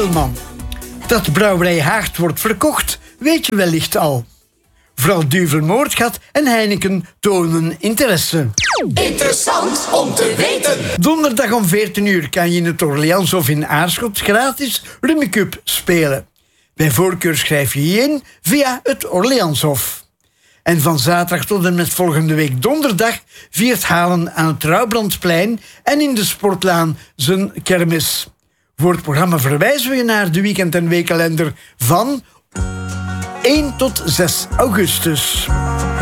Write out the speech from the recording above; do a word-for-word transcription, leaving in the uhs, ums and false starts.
Edelman. Dat brouwerij Haart wordt verkocht, weet je wellicht al. Vooral Duvel Moordgat en Heineken tonen interesse. Interessant om te weten. Donderdag om veertien uur kan je in het Orleanshof in Aarschot gratis Rummikub spelen. Bij voorkeur schrijf je je in via het Orleanshof. En van zaterdag tot en met volgende week donderdag viert Halen aan het Trouwbrandplein en in de Sportlaan zijn kermis. Voor het programma verwijzen we je naar de weekend- en weekkalender van één tot zes augustus.